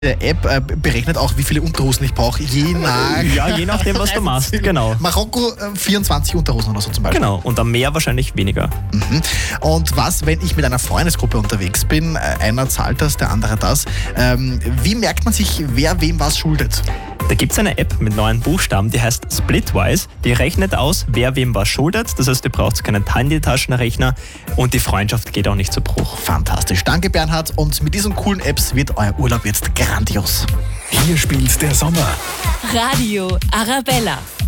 Die App berechnet auch, wie viele Unterhosen ich brauche, je nachdem, was du machst. Genau. Marokko 24 Unterhosen oder so zum Beispiel. Genau, und am Meer wahrscheinlich weniger. Und was, wenn ich mit einer Freundesgruppe unterwegs bin, einer zahlt das, der andere das, wie merkt man sich, wer wem was schuldet? Da gibt es eine App mit 9 Buchstaben, die heißt Splitwise. Die rechnet aus, wer wem was schuldet. Das heißt, du brauchst keinen Handytaschenrechner und die Freundschaft geht auch nicht zu Bruch. Fantastisch. Danke, Bernhard. Und mit diesen coolen Apps wird euer Urlaub jetzt grandios. Hier spielt der Sommer. Radio Arabella.